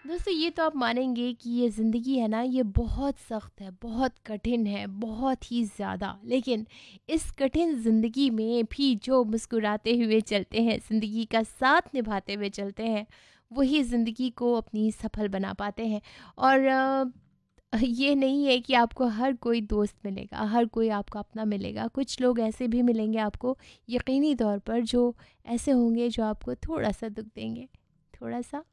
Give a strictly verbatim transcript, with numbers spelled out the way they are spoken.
दोस्तों ये तो आप मानेंगे कि ये ज़िंदगी है ना, ये बहुत सख्त है, बहुत कठिन है, बहुत ही ज़्यादा। लेकिन इस कठिन ज़िंदगी में भी जो मुस्कुराते हुए चलते हैं, ज़िंदगी का साथ निभाते हुए चलते हैं, वही ज़िंदगी को अपनी सफल बना पाते हैं। और अ, ये नहीं है कि आपको हर कोई दोस्त मिलेगा, हर कोई आपका अपना मिलेगा। कुछ लोग ऐसे भी मिलेंगे आपको यकीनी तौर पर, जो ऐसे होंगे जो आपको थोड़ा-सा दुःख देंगे, थोड़ा-सा